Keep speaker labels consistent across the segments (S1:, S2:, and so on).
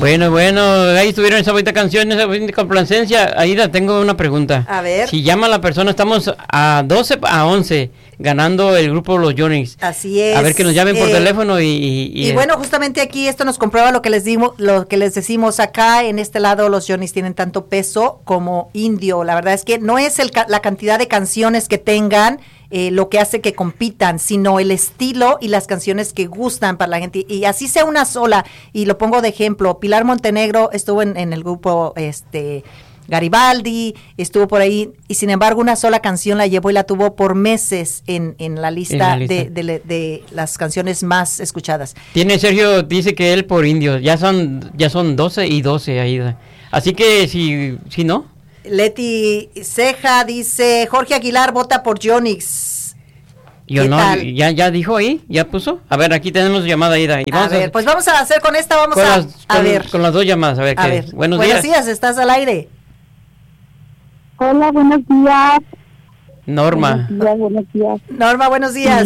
S1: Bueno, ahí estuvieron esa bonita canción, esa bonita complacencia. Aida, tengo una pregunta.
S2: A ver.
S1: Si llama la persona, estamos a 12 a 11 ganando el grupo Los Yonix.
S2: Así es.
S1: A ver que nos llamen por teléfono
S2: y bueno, justamente aquí esto nos comprueba lo que les decimos acá. En este lado los Yonix tienen tanto peso como indio. La verdad es que no es la cantidad de canciones que tengan lo que hace que compitan, sino el estilo y las canciones que gustan para la gente, y así sea una sola. Y lo pongo de ejemplo, Pilar Montenegro estuvo en el grupo Garibaldi, estuvo por ahí, y sin embargo una sola canción la llevó y la tuvo por meses en la lista, de las canciones más escuchadas.
S1: Tiene Sergio, dice que él por indio, ya son 12 y 12 Aida. Así que si no.
S2: Leti Ceja dice, Jorge Aguilar vota por Yonix.
S1: Yo no, ya dijo ahí, ya puso. A ver, aquí tenemos llamada Aida. Y
S2: pues vamos a hacer con esta,
S1: con las dos llamadas, a ver. Buenos días,
S2: estás al aire.
S3: Hola, buenos días.
S1: Norma.
S3: Buenos días.
S2: Norma, buenos días.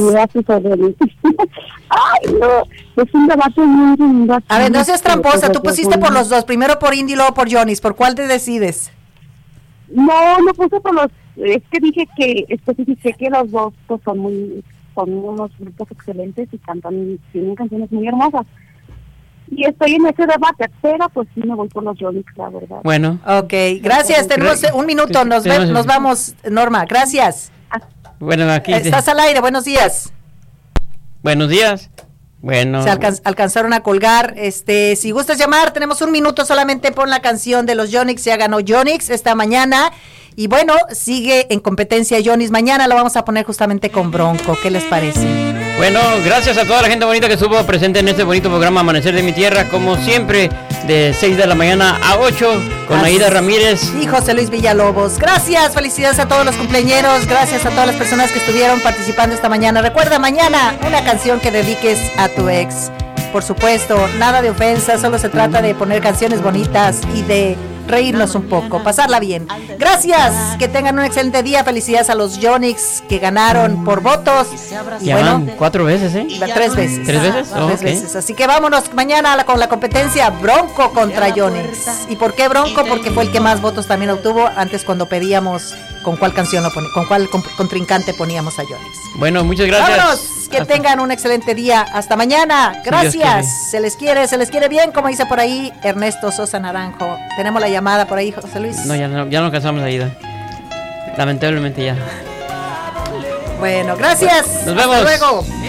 S3: Ay, no, es un debate muy lindo.
S2: A ver, no seas tramposa, tú pusiste por los dos, primero por Indy y luego por Yonix, ¿por cuál te decides?
S3: No puse por los, es que dije que especifiqué que los dos pues, son unos grupos excelentes y tienen canciones muy hermosas. Y estoy en ese debate, pero pues sí me voy por los Yonix, la verdad.
S1: Bueno.
S2: Ok, gracias, tenemos un minuto, nos vamos, Norma, gracias.
S1: Bueno, aquí.
S2: Estás al aire, buenos días.
S1: Buenos días. Bueno.
S2: Se alcanzaron a colgar. Si gustas llamar, tenemos un minuto solamente. Pon la canción de los Yonix. Ya ganó Yonix esta mañana. Y bueno, sigue en competencia Yonix. Mañana lo vamos a poner justamente con Bronco. ¿Qué les parece?
S1: Bueno, gracias a toda la gente bonita que estuvo presente en este bonito programa Amanecer de mi Tierra. Como siempre, de 6 de la mañana a 8, con Aida Ramírez
S2: y José Luis Villalobos. Gracias, felicidades a todos los cumpleañeros. Gracias a todas las personas que estuvieron participando esta mañana. Recuerda, mañana una canción que dediques a tu ex. Por supuesto, nada de ofensa, solo se trata de poner canciones bonitas y de reírnos un poco, pasarla bien. Gracias, que tengan un excelente día. Felicidades a los Yonix que ganaron por votos.
S1: Y bueno, 4 veces,
S2: 3 veces.
S1: 3 veces.
S2: Tres veces. Así que vámonos mañana con la competencia Bronco contra Yonix. ¿Y por qué Bronco? Porque fue el que más votos también obtuvo antes cuando pedíamos con cuál canción con cuál contrincante poníamos a Yonix.
S1: Bueno, muchas gracias.
S2: Vámonos, que tengan un excelente día. Hasta mañana. Gracias. Se les quiere bien, como dice por ahí Ernesto Sosa Naranjo. Tenemos la llamada por ahí, José Luis.
S1: No, ya no alcanzamos la ida. Lamentablemente ya.
S2: Bueno, gracias.
S1: Nos vemos.
S2: Hasta luego.